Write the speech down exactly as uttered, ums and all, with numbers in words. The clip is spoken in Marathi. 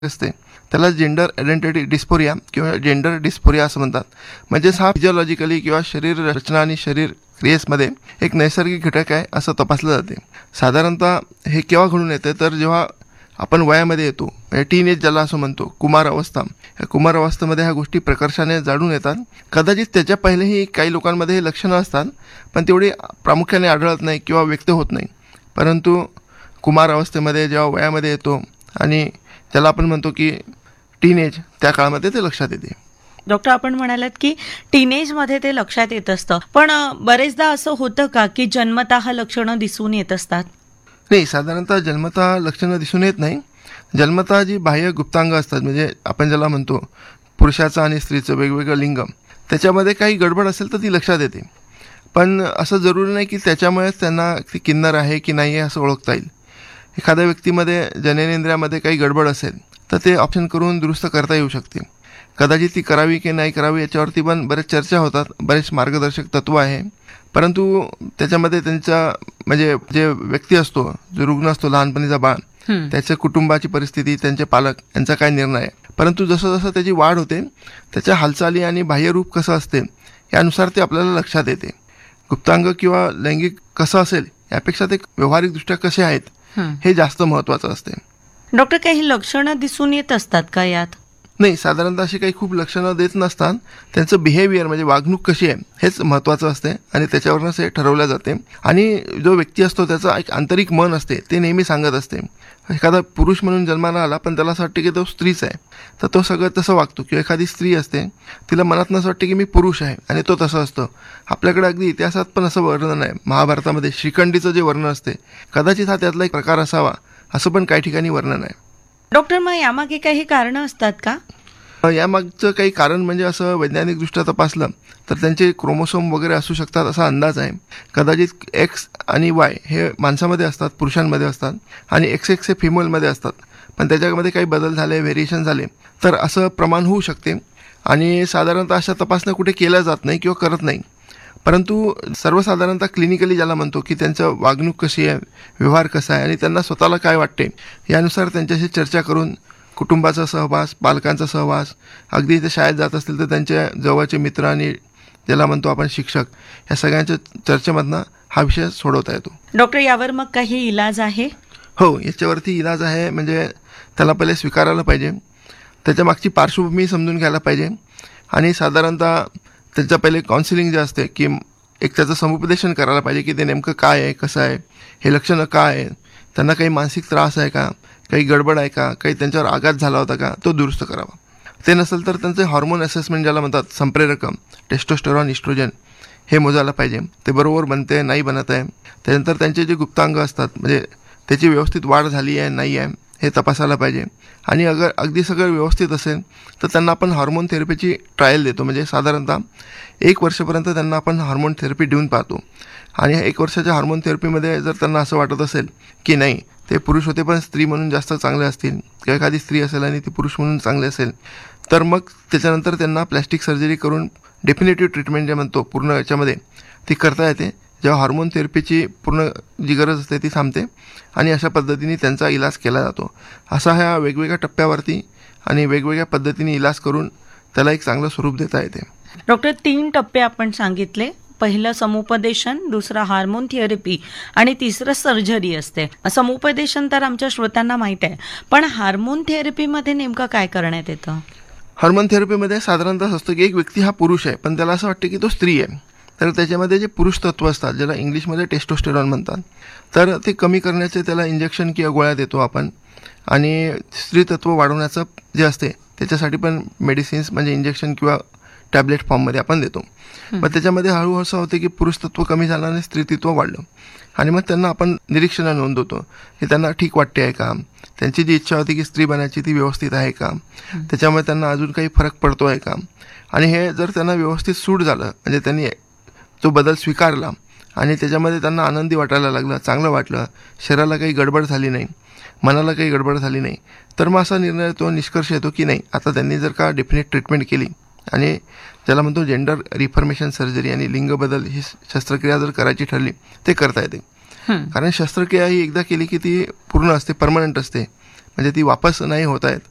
असते त्याला जेंडर आयडेंटिटी डिस्फोरिया किंवा जेंडर डिस्फोरिया असं म्हणतात. म्हणजेच हा फिजिओलॉजिकली किंवा शरीर रचना आणि शरीर क्रियेसमध्ये एक नैसर्गिक घटक आहे असं तपासलं जाते. साधारणतः हे केव्हा घडून येते तर जेव्हा आपण वयामध्ये येतो, म्हणजे टीन एज ज्याला असं म्हणतो, कुमार अवस्था. या कुमार अवस्थेमध्ये ह्या गोष्टी प्रकर्षाने जाणून येतात. कदाचित त्याच्या पहिलेही काही लोकांमध्ये हे लक्षणं असतात, पण तेवढी प्रामुख्याने आढळत नाही किंवा व्यक्त होत नाही. परंतु कुमार अवस्थेमध्ये जेव्हा वयामध्ये येतो आणि ज्याला आपण म्हणतो की टीनेज, त्या काळामध्ये ते लक्षात येते. डॉक्टर, आपण म्हणालात की टीनेजमध्ये ते लक्षात येत असतं, पण बरेचदा असं होतं का की जन्मतः लक्षणं दिसून येत असतात? नाही, साधारणतः जन्मतः लक्षणं दिसून येत नाही. जन्मतः जी बाह्य गुप्तांग असतात, म्हणजे आपण ज्याला म्हणतो पुरुषाचं आणि स्त्रीचं वेगवेगळं लिंग, त्याच्यामध्ये काही गडबड असेल तर ती लक्षात येते. पण असं जरुरी नाही की त्याच्यामुळेच त्यांना ती किन्नर आहे की नाही आहे असं ओळखता येईल. एखाद्या व्यक्तीमध्ये जननेंद्रियामध्ये काही गडबड असेल तर ते ऑप्शन करून दुरुस्त करता येऊ शकते. कदाचित ती करावी की नाही करावी याच्यावरती पण बरेच चर्चा होतात, बरेच मार्गदर्शक तत्व आहे. परंतु त्याच्यामध्ये त्यांचा म्हणजे जे व्यक्ती असतो, जो रुग्ण असतो, लहानपणीचा बाळ, त्याच्या कुटुंबाची परिस्थिती, त्यांचे पालक यांचा काय निर्णय आहे. परंतु जसं जसं त्याची वाढ होते, त्याच्या हालचाली आणि बाह्यरूप कसं असते यानुसार ते आपल्याला लक्षात येते. गुप्तांग किंवा लैंगिक कसं असेल यापेक्षा ते व्यावहारिकदृष्ट्या कसे आहेत हे जास्त महत्वाचं असते. डॉक्टर, काही लक्षणं दिसून येत असतात का यात? नाही, साधारणतः अशी काही खूप लक्षणं देत नसतात. त्यांचं बिहेवियर म्हणजे वागणूक कशी आहे हेच महत्त्वाचं असते आणि त्याच्यावरूनच हे ठरवलं जाते. आणि जो व्यक्ती असतो त्याचं एक आंतरिक मन असते, ते नेहमी सांगत असते. एखादा पुरुष म्हणून जन्माला आला पण त्याला असं वाटते की तो स्त्रीच आहे, तर तो सगळं तसं वागतो. किंवा एखादी स्त्री असते, तिला मनात असं वाटते की मी पुरुष आहे आणि तो तसं असतो. आपल्याकडे अगदी इतिहासात पण असं वर्णन आहे. महाभारतामध्ये श्रीखंडीचं जे वर्णन असते, कदाचित हा त्यातला एक प्रकार असावा असं पण काही ठिकाणी वर्णन आहे. डॉक्टर, मग यामागे काही कारणं असतात का? यामागचं काही कारण म्हणजे असं वैज्ञानिकदृष्ट्या तपासलं तर त्यांचे क्रोमोसोम वगैरे असू शकतात असा अंदाज आहे. कदाचित एक्स आणि वाय हे माणसामध्ये असतात, पुरुषांमध्ये असतात, आणि एक्स एक्स हे फिमेलमध्ये असतात. पण त्याच्यामध्ये काही बदल झाले, व्हेरिएशन झाले तर असं प्रमाण होऊ शकते. आणि साधारणतः अशा तपासण्या कुठे केल्या जात नाही किंवा करत नाही. परंतु सर्वसाधारणतः क्लिनिकली ज्याला म्हणतो की त्यांचं वागणूक कशी आहे, व्यवहार कसा आहे आणि त्यांना स्वतःला काय वाटते यानुसार त्यांच्याशी चर्चा करून कुटुंबाचा सहवास, पालकांचा सहवास, अगदी ते शाळेत जात असतील तर त्यांच्या जवळचे मित्र आणि ज्याला म्हणतो आपण शिक्षक, या सगळ्यांच्या चर्चेमधनं हा विषय सोडवता येतो. डॉक्टर, यावर मग काही इलाज आहे? हो, याच्यावरती इलाज आहे. म्हणजे त्याला पहिले स्वीकारायला पाहिजे, त्याच्या मागची पार्श्वभूमी समजून घ्यायला पाहिजे आणि साधारणतः त्याच्या पहिले काउन्सिलिंग जे असते की एक त्याचं समुपदेशन करायला पाहिजे की ते नेमकं काय आहे, कसं आहे, हे लक्षणं काय आहे, त्यांना काही मानसिक त्रास आहे का, काही गडबड आहे का, काही त्यांच्यावर आघात झाला होता का, तो दुरुस्त करावा. ते नसेल तर त्यांचे हॉर्मोन असेसमेंट ज्याला म्हणतात, संप्रेरकम, टेस्टोस्टेरॉन, इस्ट्रोजन, हे मोजायला पाहिजे. ते बरोबर बनते नाही बनत आहे. त्यानंतर त्यांचे जे गुप्तांग असतात म्हणजे त्याची व्यवस्थित वाढ झाली आहे नाही आहे हे तपासायला पाहिजे. आणि अगर अगदी सगळं व्यवस्थित असेल तर त्यांना आपण हार्मोन थेरपीची ट्रायल देतो. म्हणजे साधारणतः एक वर्षापर्यंत त्यांना आपण हार्मोन थेरपी देऊन पाहतो. आणि एक वर्षाच्या हार्मोन थेरपीमध्ये जर त्यांना असं वाटत असेल की नाही ते पुरुष होते पण स्त्री म्हणून जास्त चांगले असतील, किंवा एखादी स्त्री असेल आणि ती पुरुष म्हणून चांगले असेल, तर मग त्याच्यानंतर त्यांना प्लॅस्टिक सर्जरी करून डेफिनेटिव्ह ट्रीटमेंट जे म्हणतो पूर्ण याच्यामध्ये ती करता येते. जेव्हा हार्मोन थेरपीची पूर्ण जी गरज असते ती थांबते आणि अशा पद्धतीने त्यांचा इलाज केला जातो. असा ह्या वेगवेगळ्या टप्प्यावरती आणि वेगवेगळ्या पद्धतीने इलाज करून त्याला एक चांगलं स्वरूप देता येते. डॉक्टर, तीन टप्पे आपण सांगितले. पहिलं समुपदेशन, दुसरं हार्मोन थेरपी आणि तिसरं सर्जरी असते. समुपदेशन तर आमच्या श्रोत्यांना माहीत आहे, पण हार्मोन थेरपीमध्ये नेमकं काय करण्यात येतं? हार्मोन थेरपीमध्ये साधारणतः असतं की एक व्यक्ती हा पुरुष आहे पण त्याला असं वाटतं की तो स्त्री आहे. तर त्याच्यामध्ये जे पुरुष तत्व असतात ज्याला इंग्लिशमध्ये टेस्टोस्टेरॉन म्हणतात, तर ते कमी करण्याचे त्याला इंजेक्शन किंवा गोळ्या देतो आपण. आणि स्त्री तत्व वाढवण्याचं जे असते त्याच्यासाठी पण मेडिसिन्स म्हणजे इंजेक्शन किंवा टॅबलेट फॉर्ममध्ये आपण देतो. मग त्याच्यामध्ये हळूहळू असं होते की पुरुष तत्व कमी झालं आणि स्त्री तत्व वाढलं. आणि मग त्यांना आपण निरीक्षणं नोंदवतो की त्यांना ठीक वाटते आहे का, त्यांची जी इच्छा होती की स्त्री बनायची ती व्यवस्थित आहे का, त्याच्यामुळे त्यांना अजून काही फरक पडतो आहे का. आणि हे जर त्यांना व्यवस्थित सूट झालं, म्हणजे त्यांनी तो बदल स्वीकारला आणि त्याच्यामध्ये त्यांना आनंदी वाटायला लागलं, चांगलं वाटलं, शरीराला काही गडबड झाली नाही, मनाला काही गडबड झाली नाही, तर मग असा निर्णय तो निष्कर्ष येतो की नाही आता त्यांनी जर का डेफिनेट ट्रीटमेंट केली आणि ज्याला म्हणतो जेंडर रिफॉर्मेशन सर्जरी आणि लिंग बदल ही शस्त्रक्रिया जर करायची ठरली ते करता येते. कारण शस्त्रक्रिया ही एकदा केली की ती पूर्ण असते, परमनंट असते, म्हणजे ती वापस नाही होत आहेत.